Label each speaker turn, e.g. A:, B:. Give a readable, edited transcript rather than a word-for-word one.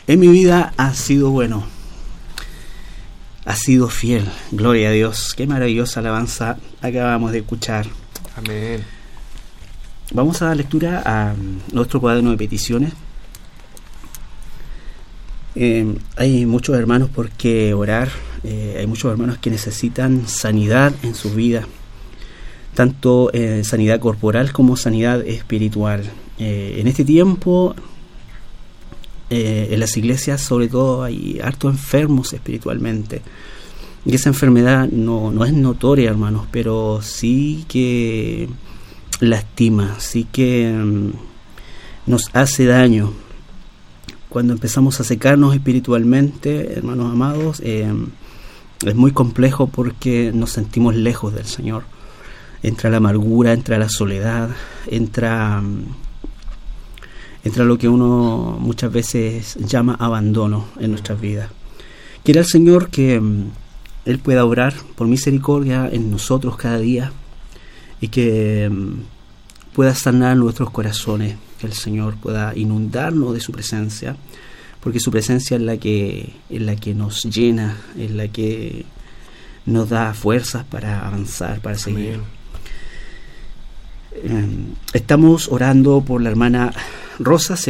A: En mi vida ha sido bueno, ha sido fiel. Gloria a Dios. Qué maravillosa alabanza acabamos de escuchar.
B: Amén.
A: Vamos a dar lectura a nuestro cuaderno de peticiones. Hay muchos hermanos por qué orar. Hay muchos hermanos que necesitan sanidad en su vida, tanto sanidad corporal como sanidad espiritual. En este tiempo, en las iglesias sobre todo hay hartos enfermos espiritualmente, y esa enfermedad no es notoria, hermanos, pero sí que lastima, sí que nos hace daño. Cuando empezamos a secarnos espiritualmente, hermanos amados, es muy complejo porque nos sentimos lejos del Señor. Entra la amargura, entra la soledad, entra lo que uno muchas veces llama abandono en nuestras vidas. Quiera el Señor que Él pueda obrar por misericordia en nosotros cada día y que pueda sanar nuestros corazones, que el Señor pueda inundarnos de su presencia, porque su presencia es la que nos llena, es la que nos da fuerzas para avanzar, para seguir. Estamos orando por la hermana Rosa.